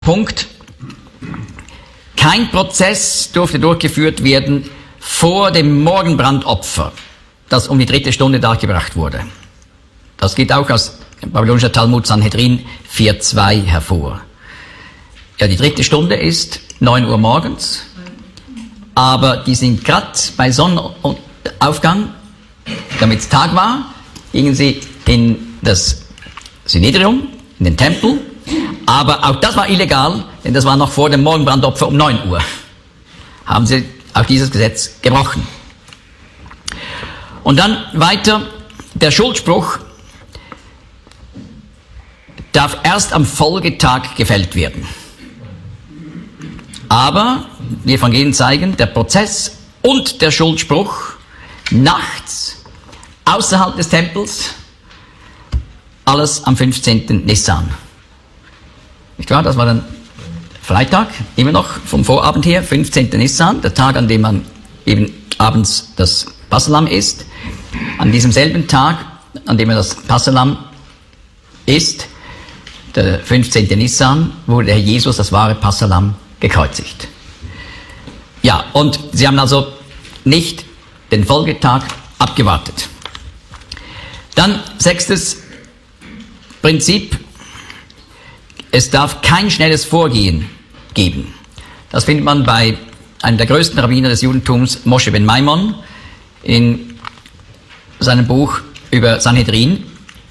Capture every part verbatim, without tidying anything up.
Punkt. Kein Prozess durfte durchgeführt werden vor dem Morgenbrandopfer, das um die dritte Stunde dargebracht wurde. Das geht auch aus dem babylonischen Talmud Sanhedrin vier Punkt zwei hervor. Ja, die dritte Stunde ist neun Uhr morgens, aber die sind gerade bei Sonnenaufgang, damit es Tag war, gingen sie in das Synedrium, in den Tempel, aber auch das war illegal, denn das war noch vor dem Morgenbrandopfer um neun Uhr. Haben sie auch dieses Gesetz gebrochen. Und dann weiter, der Schuldspruch darf erst am Folgetag gefällt werden. Aber die Evangelien zeigen, der Prozess und der Schuldspruch nachts außerhalb des Tempels, alles am fünfzehnten Nissan. Nicht wahr? Das war dann Freitag, immer noch vom Vorabend her, fünfzehnten Nissan, der Tag, an dem man eben abends das Passahlamm isst. An diesem selben Tag, an dem man das Passahlamm isst, der fünfzehnten Nissan, wurde der Herr Jesus, das wahre Passahlamm, gekreuzigt. Ja, und sie haben also nicht den Folgetag abgewartet. Dann sechstes Prinzip: Es darf kein schnelles Vorgehen geben. Das findet man bei einem der größten Rabbiner des Judentums, Moshe ben Maimon, in seinem Buch über Sanhedrin,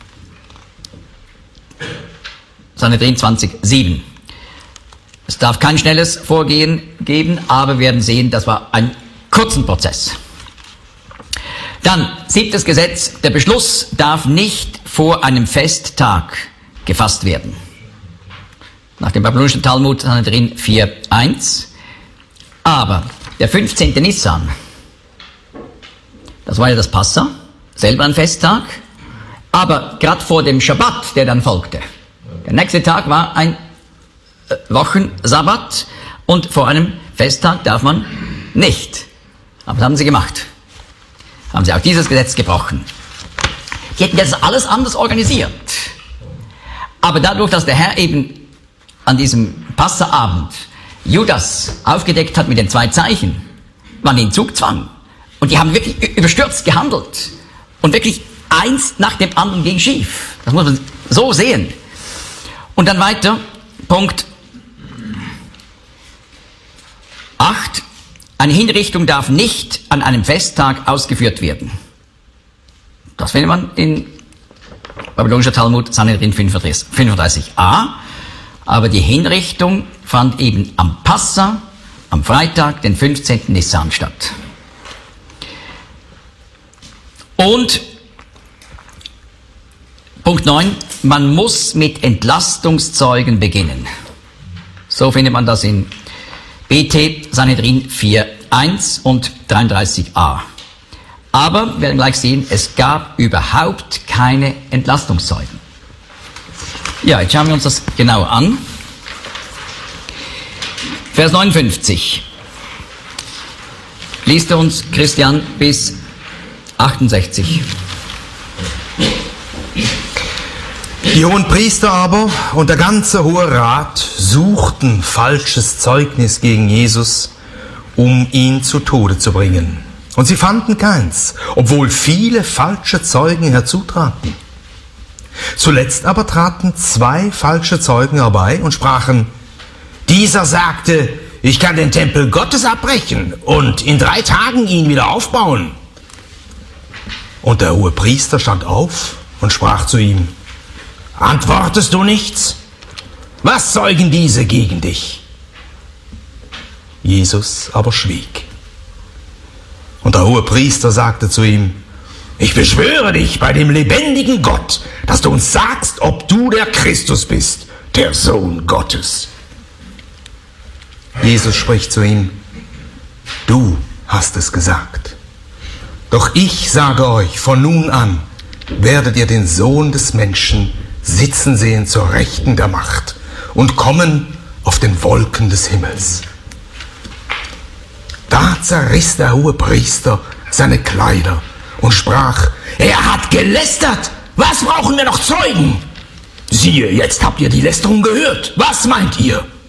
Sanhedrin zwanzig sieben. Es darf kein schnelles Vorgehen geben, aber wir werden sehen, das war ein kurzer Prozess. Dann, siebtes Gesetz, der Beschluss darf nicht vor einem Festtag gefasst werden. Nach dem babylonischen Talmud Sanhedrin vier Punkt eins. Aber der fünfzehnte Nissan, das war ja das Passa, selber ein Festtag, aber gerade vor dem Schabbat, der dann folgte. Der nächste Tag war ein Wochensabbat und vor einem Festtag darf man nicht. Aber das haben sie gemacht. Haben sie auch dieses Gesetz gebrochen. Die hätten das alles anders organisiert. Aber dadurch, dass der Herr eben an diesem Passaabend Judas aufgedeckt hat mit den zwei Zeichen, waren die in Zugzwang. Und die haben wirklich überstürzt gehandelt. Und wirklich eins nach dem anderen ging schief. Das muss man so sehen. Und dann weiter, Punkt acht. Eine Hinrichtung darf nicht an einem Festtag ausgeführt werden. Das findet man in babylonischer Talmud Sanhedrin fünfunddreißig a. Aber die Hinrichtung fand eben am Passa, am Freitag, den fünfzehnten Nissan statt. Und Punkt neun, man muss mit Entlastungszeugen beginnen. So findet man das in B T Sanhedrin vier Punkt eins und dreiunddreißig a. Aber wir werden gleich sehen, es gab überhaupt keine Entlastungszeugen. Ja, jetzt schauen wir uns das genau an. Vers neunundfünfzig. Liest er uns, Christian, bis achtundsechzig. Die Hohenpriester aber und der ganze Hohe Rat suchten falsches Zeugnis gegen Jesus, um ihn zu Tode zu bringen. Und sie fanden keins, obwohl viele falsche Zeugen herzutraten. Zuletzt aber traten zwei falsche Zeugen herbei und sprachen: Dieser sagte, ich kann den Tempel Gottes abbrechen und in drei Tagen ihn wieder aufbauen. Und der Hohepriester stand auf und sprach zu ihm: Antwortest du nichts? Was zeugen diese gegen dich? Jesus aber schwieg. Und der Hohepriester sagte zu ihm: Ich beschwöre dich bei dem lebendigen Gott, dass du uns sagst, ob du der Christus bist, der Sohn Gottes. Jesus spricht zu ihm: Du hast es gesagt. Doch ich sage euch, von nun an werdet ihr den Sohn des Menschen sitzen sehen zur Rechten der Macht und kommen auf den Wolken des Himmels. Da zerriss der Hohepriester seine Kleider und sprach: Er hat gelästert! Was brauchen wir noch Zeugen? Siehe, jetzt habt ihr die Lästerung gehört. Was meint ihr?